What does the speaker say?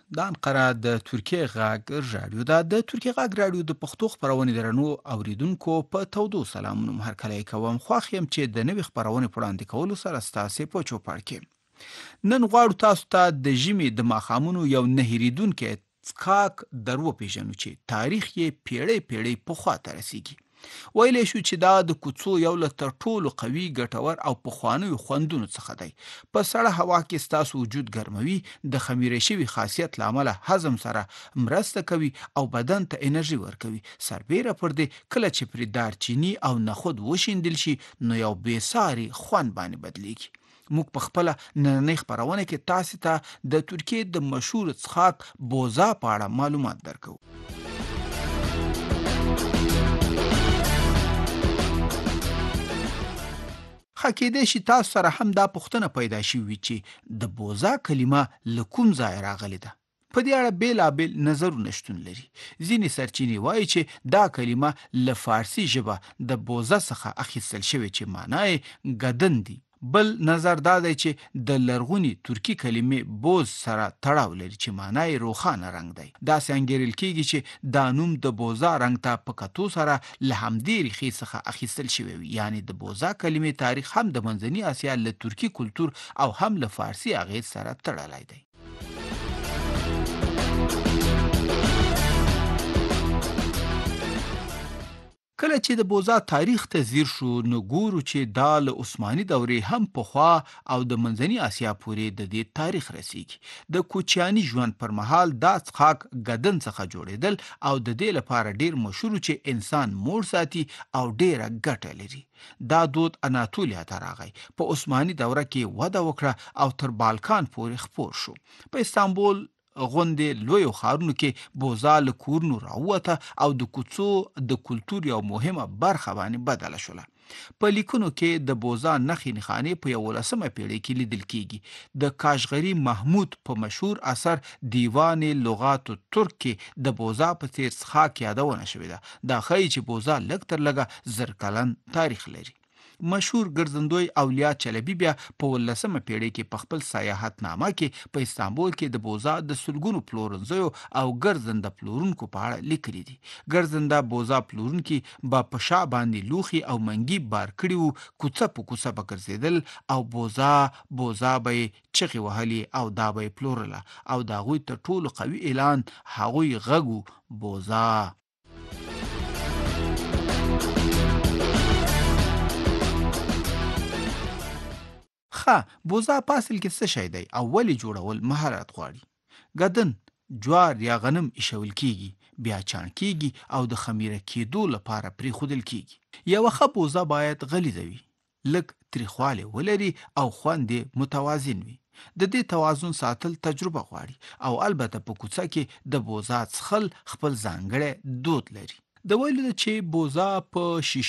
دا انقره د ترکیه غاګ راډیو ده. د ترکیه غاګ راډیو د پښتو خبرونې درنو اوریدونکو په تودو سلامونو هرکلی کوم. خوښ یم چې د نوې خبرونې په وړاندې کولو سره ستاسې په چوپړ کې نن غواړو تاسو ته د ژمي د ماښامونو یو نه هېرېدونکی څښاک در وپېژنو چې تاریخ یې پیړۍ پیړۍ پخوا ته رسیږي. ویلی شو چې دا د کوڅو یو له تر ټولو قوي، ګټور او پخوانیو خوندونو څخه دی. په سړه هوا کې ستاسو وجود ګرموي، د خمیره شوي خاصیت له امله هضم سره مرسته کوي او بدن ته انرژي ورکوي. سربیره پر دې کله چې پرې دارچیني او نخود وشیندل شي نو یو بېساري خوند باندې بدلیږي. موږ په خپله نننۍ خپرونه کې تاسې ته د ترکیې د مشهور څښاک بوزا په اړه معلومات درکوو. کېدای شي تاسو سره هم دا پوښتنه پیدا شوې وي چې د بوزا کلمه له کوم ځایه راغلې ده. په دې اړه بېلابېل نظرونه شتون لري. ځینې سرچینې وایي چې دا کلمه له فارسي ژبه د بوزه څخه اخیستل شوې چې معنا یې ګدن دی. بل نظر دا دی چې د لرغوني ترکي کلمې بوز سره تړاو لري چې معنا یې روښانه رنګ دی. داسې انګیرل کېږي چې دا نوم د بوزا رنګ ته په کتو سره له همدې ریښې څخه اخیستل شوی وي. یعنې د بوزا کلمې تاریخ هم د منځني اسیا له ترکي کلتور او هم له فارسي اغېز سره تړلی دی. کله چې د بوزا تاریخ ته ځیر شو نو ګورو چې دا له عثماني دورې هم پخوا او د منځني اسیا پورې د دې تاریخ رسیږي. د کوچیاني ژوند پر مهال دا څښاک ګدن څخه جوړېدل او د دې لپاره ډیر مشهور چې انسان موړ ساتي او ډیره ګټه لري. دا دود اناتولیا ته راغی، په عثماني دوره کې وده وکړه او تر بالکان پورې خپور شو. په استانبول غوندې لویو ښارونو کې بوزا له کورونو راووته او د کوڅو د کلتور یو مهمه برخه باندې بدله شوله. په لیکونو کې د بوزا نښې نښانې په 11مه پیړۍ کې لیدل کېږي. د کاشغري محمود په مشهور اثر دیوان لغات ترک کې د بوزا په څېر څښاک یادونه شوې ده. دا ښایي چې بوزا لږ تر لږه 1000 کلن تاریخ لري. مشهور ګرځندوی اولیا چلبي بیا په 18مه پیړۍ کې په خپل سیاحت نامه کې په استانبول کې د بوزا د سلګونو پلورنځیو او ګرځنده پلورونکو په اړه لیکلي دي. ګرځنده بوزا پلورونکي به په شا باندې لوښي او منګي بار کړي وو، کوڅه په کوڅه به ګرځېدل او بوزا به یې چغې وهلې او دا به یې پلورله او د هغوی تر ټولو قوي اعلان هغوی غږ و: بوزا. بوزا په اصل کې څه شی دی او ولې جوړول مهارت غواړي؟ ګدن، جوار یا غنم ایښول کېږي، بیا چاڼ کېږي او د خمیره کېدو لپاره پرېښودل کېږي. یوه ښه بوزا باید غلیظه وي، لږ تریخوالی ولري او خوند یې متوازن وي. د دې توازن ساتل تجربه غواړي او البته په کوڅه کې د بوزا څښل خپل ځانګړی دود لري. د ویلو چې بوزا په